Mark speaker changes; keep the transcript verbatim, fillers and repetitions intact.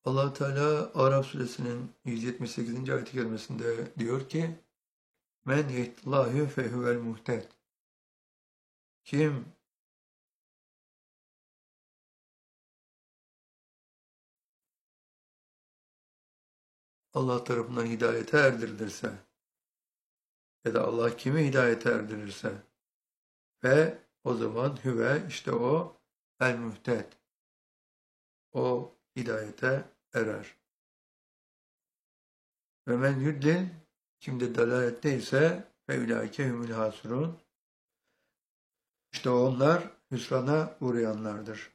Speaker 1: Allah Teala Araf suresinin yüz yetmiş sekizinci ayet-i kerimesinde diyor ki: "Men yehdillâhu fehuvel muhted." Kim Allah tarafından hidayete erdirilirse ya da Allah kimi hidayete erdirirse ve o zaman hüve işte o el muhted, o hidayete erer. Ve men yudlil, kimde dalalette ise fe ulaike humul hasirun, işte onlar hüsrana uğrayanlardır.